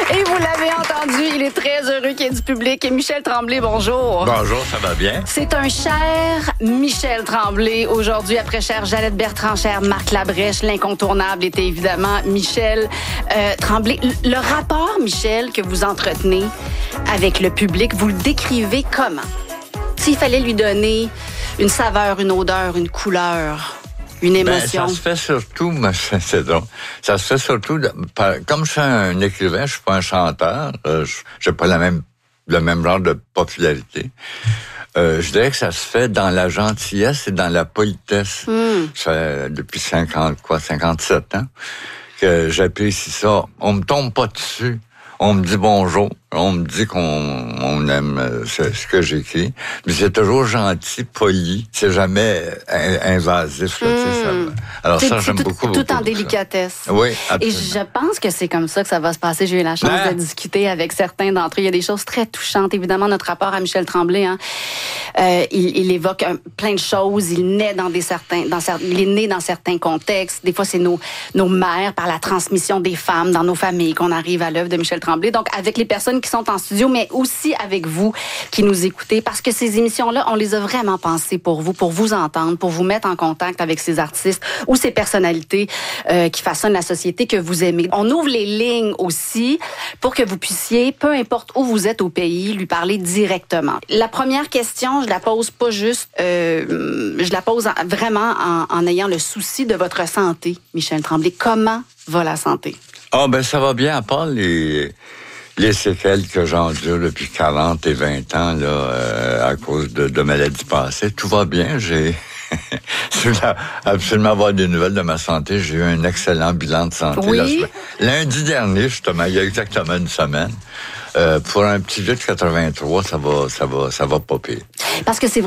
Et vous l'avez entendu, il est très heureux qu'il y ait du public. Et Michel Tremblay, bonjour. Bonjour, ça va bien? C'est un cher Michel Tremblay. Aujourd'hui, après cher Jeannette Bertrand, cher Marc Labrèche, l'incontournable était évidemment Michel Tremblay. Le rapport, Michel, que vous entretenez avec le public, vous le décrivez comment? S'il fallait lui donner une saveur, une odeur, une couleur, une émotion. Ça se fait surtout, c'est drôle, ça se fait surtout, comme je suis un écrivain, je suis pas un chanteur, j'ai pas le même genre de popularité. Je dirais que ça se fait dans la gentillesse et dans la politesse. Ça fait depuis 57 ans que j'apprécie ça. On me tombe pas dessus. On me dit bonjour, on me dit qu'on aime ce que j'écris, mais c'est toujours gentil, poli, c'est jamais invasif. Là, ça. Alors ça, j'aime beaucoup. Tout en délicatesse. Oui, absolument. Et je pense que c'est comme ça que ça va se passer. J'ai eu la chance de discuter avec certains d'entre eux. Il y a des choses très touchantes. Évidemment, notre rapport à Michel Tremblay, il évoque plein de choses. Il naît il est né dans certains contextes. Des fois, c'est nos mères, par la transmission des femmes dans nos familles, qu'on arrive à l'œuvre de Michel Tremblay. Donc, avec les personnes qui sont en studio, mais aussi avec vous qui nous écoutez, parce que ces émissions-là, on les a vraiment pensées pour vous entendre, pour vous mettre en contact avec ces artistes ou ces personnalités qui façonnent la société que vous aimez. On ouvre les lignes aussi pour que vous puissiez, peu importe où vous êtes au pays, lui parler directement. La première question, je la pose pas juste, je la pose vraiment en ayant le souci de votre santé, Michel Tremblay. Comment va la santé? Ça va bien, à part les séquelles que j'endure depuis 40 et 20 ans là, à cause de maladies passées. Tout va bien. Je voulais absolument avoir des nouvelles de ma santé. J'ai eu un excellent bilan de santé. Oui? Lundi dernier, justement, il y a exactement une semaine. Pour un petit vieux de 83, ça va pas pire. Parce que c'est